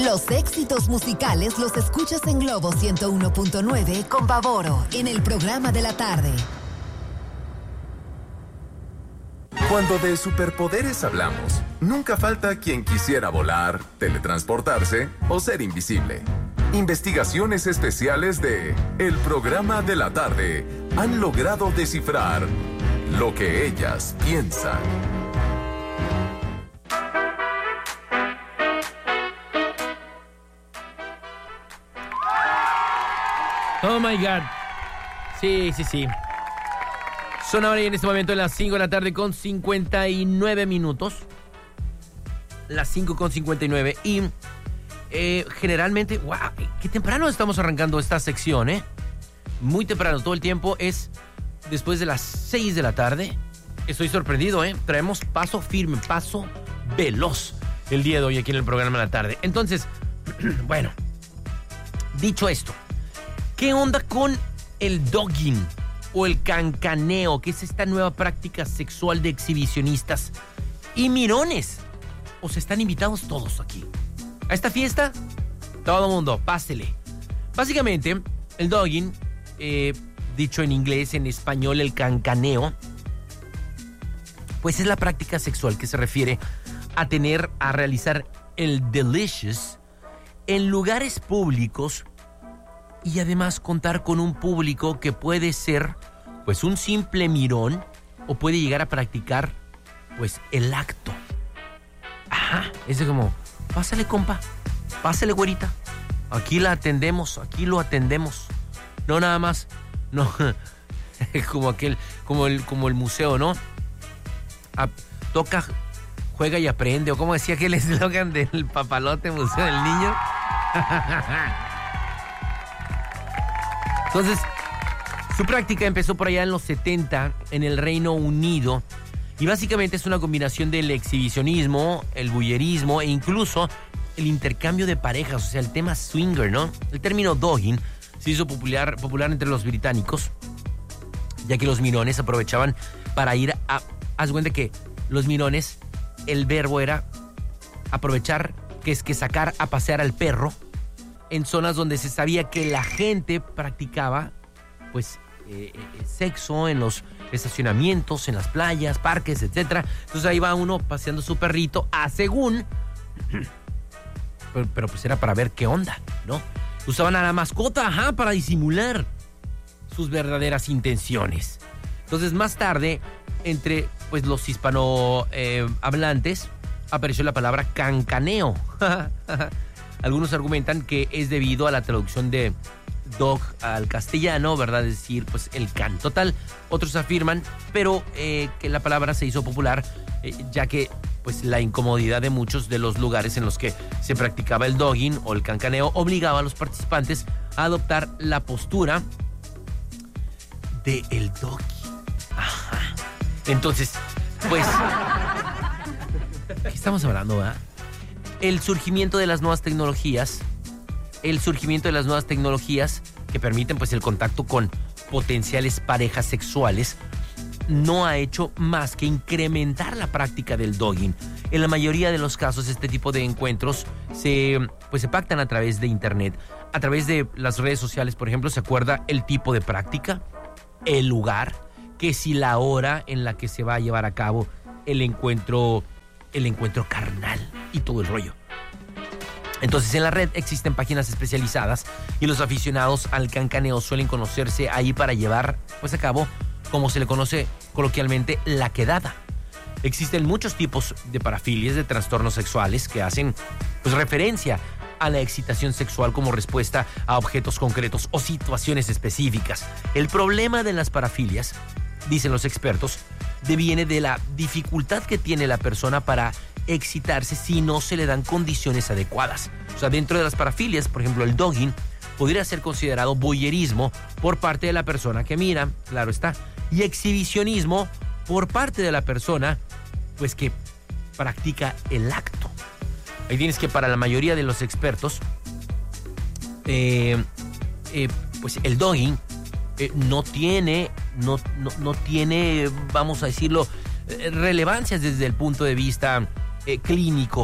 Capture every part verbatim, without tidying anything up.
Los éxitos musicales los escuchas en Globo ciento uno punto nueve con Pavoro en el programa de la tarde. Cuando de superpoderes hablamos, nunca falta quien quisiera volar, teletransportarse o ser invisible. Investigaciones especiales de El Programa de la Tarde han logrado descifrar lo que ellas piensan. Oh my God. Sí, sí, sí. Son ahora y en este momento las cinco de la tarde con cincuenta y nueve minutos. Las cinco con cincuenta y nueve. Y eh, generalmente, wow, qué temprano estamos arrancando esta sección, ¿eh? Muy temprano, todo el tiempo es después de las seis de la tarde. Estoy sorprendido, ¿eh? Traemos paso firme, paso veloz el día de hoy aquí en el programa de la tarde. Entonces, bueno, dicho esto, ¿qué onda con el dogging o el cancaneo, que es esta nueva práctica sexual de exhibicionistas y mirones? ¿O se están invitados todos aquí a esta fiesta? Todo el mundo, pásele. Básicamente, el dogging, eh, dicho en inglés, en español, el cancaneo, pues es la práctica sexual que se refiere a tener, a realizar el delicious en lugares públicos y además contar con un público que puede ser pues un simple mirón o puede llegar a practicar pues el acto. Ajá, es de como, pásale compa, pásale güerita, aquí la atendemos, aquí lo atendemos. No nada más, no, como aquel, como el, como el museo, ¿no? A, toca, juega y aprende, o como decía aquel eslogan del papalote Museo del Niño. Entonces, su práctica empezó por allá en los setenta en el Reino Unido y básicamente es una combinación del exhibicionismo, el voyeurismo e incluso el intercambio de parejas, o sea, el tema swinger, ¿no? El término dogging se hizo popular, popular entre los británicos, ya que los mirones aprovechaban para ir a... Haz cuenta que los mirones, el verbo era aprovechar, que es que sacar a pasear al perro en zonas donde se sabía que la gente practicaba pues eh, sexo en los estacionamientos, en las playas, parques, etcétera. Entonces ahí va uno paseando su perrito a según, pero, pero pues era para ver qué onda, ¿no? Usaban a la mascota, ajá, para disimular sus verdaderas intenciones. Entonces más tarde, entre pues los hispano eh, hablantes, apareció la palabra cancaneo. Algunos argumentan que es debido a la traducción de dog al castellano, ¿verdad? Es decir, pues el can total. Otros afirman, pero eh, que la palabra se hizo popular, eh, ya que pues la incomodidad de muchos de los lugares en los que se practicaba el dogging o el cancaneo obligaba a los participantes a adoptar la postura de el doggy. Ajá. Entonces, pues, ¿qué estamos hablando, verdad? El surgimiento de las nuevas tecnologías, el surgimiento de las nuevas tecnologías que permiten pues el contacto con potenciales parejas sexuales no ha hecho más que incrementar la práctica del dogging. En la mayoría de los casos este tipo de encuentros se pues se pactan a través de internet, a través de las redes sociales, por ejemplo, se acuerda el tipo de práctica, el lugar, que si la hora en la que se va a llevar a cabo el encuentro el encuentro carnal y todo el rollo. Entonces en la red existen páginas especializadas y los aficionados al cancaneo suelen conocerse ahí para llevar pues a cabo, como se le conoce coloquialmente, la quedada. Existen muchos tipos de parafilias, de trastornos sexuales que hacen pues referencia a la excitación sexual como respuesta a objetos concretos o situaciones específicas. El problema de las parafilias, dicen los expertos, deviene de la dificultad que tiene la persona para excitarse si no se le dan condiciones adecuadas. O sea, dentro de las parafilias, por ejemplo, el dogging podría ser considerado voyeurismo por parte de la persona que mira, claro está, y exhibicionismo por parte de la persona, pues que practica el acto. Ahí tienes que para la mayoría de los expertos, eh, eh, pues el dogging eh, no tiene, no, no, no tiene, vamos a decirlo, eh, relevancias desde el punto de vista eh, clínico.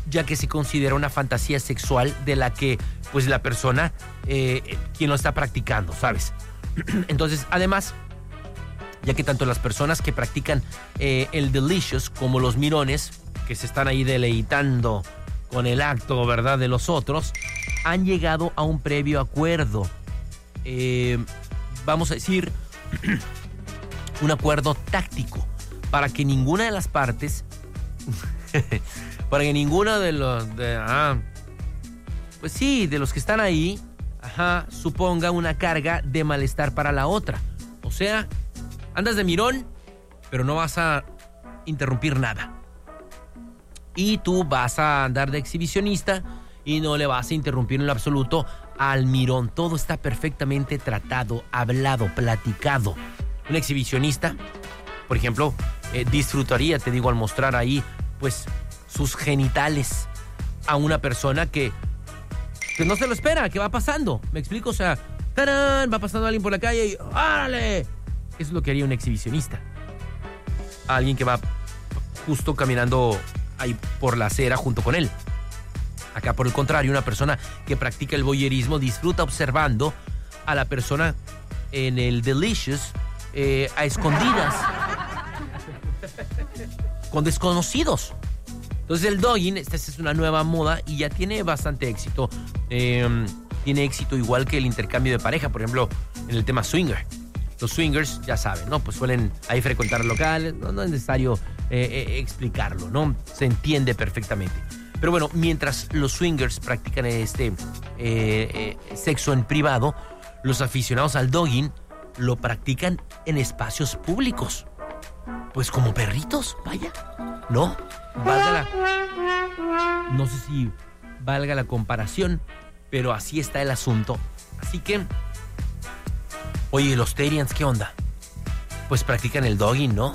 ya que se considera una fantasía sexual de la que pues la persona, eh, quien lo está practicando, ¿sabes? Entonces, además, ya que tanto las personas que practican eh, el delicious como los mirones, que se están ahí deleitando con el acto, ¿verdad?, de los otros, han llegado a un previo acuerdo. Eh, vamos a decir, un acuerdo táctico para que ninguna de las partes, para que ninguna de los, de, ah, pues sí, de los que están ahí, ajá, suponga una carga de malestar para la otra. O sea, andas de mirón, pero no vas a interrumpir nada. Y tú vas a andar de exhibicionista y no le vas a interrumpir en lo absoluto al mirón. Todo está perfectamente tratado, hablado, platicado. Un exhibicionista, por ejemplo, eh, disfrutaría, te digo, al mostrar ahí, pues, sus genitales a una persona que, que no se lo espera, que va pasando. ¿Me explico? O sea, ¡tarán!, va pasando alguien por la calle y ¡árale! Eso es lo que haría un exhibicionista. Alguien que va justo caminando ahí por la acera junto con él. Acá, por el contrario, una persona que practica el voyerismo disfruta observando a la persona en el delicious eh, a escondidas con desconocidos. Entonces el dogging, esta es una nueva moda y ya tiene bastante éxito. Eh, tiene éxito igual que el intercambio de pareja, por ejemplo, en el tema swinger. Los swingers, ya saben, ¿no? Pues suelen ahí frecuentar locales, no, no es necesario eh, eh, explicarlo, ¿no? Se entiende perfectamente. Pero bueno, mientras los swingers practican este eh, eh, sexo en privado, los aficionados al dogging lo practican en espacios públicos. Pues como perritos, vaya. No, valga la... No sé si valga la comparación, pero así está el asunto. Así que... Oye, los Terians, ¿qué onda? Pues practican el dogging, ¿no?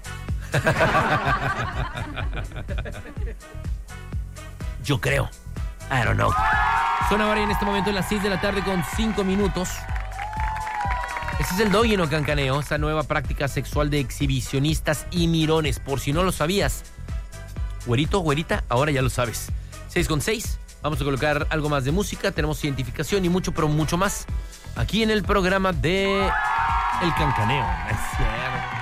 Yo creo. I don't know. Son ahora en este momento en las seis de la tarde con cinco minutos. Este es el dogging o cancaneo, esta nueva práctica sexual de exhibicionistas y mirones. Por si no lo sabías, güerito, güerita, ahora ya lo sabes. seis con seis. Vamos a colocar algo más de música. Tenemos identificación y mucho, pero mucho más aquí en el programa de El Cancaneo. Es cierto.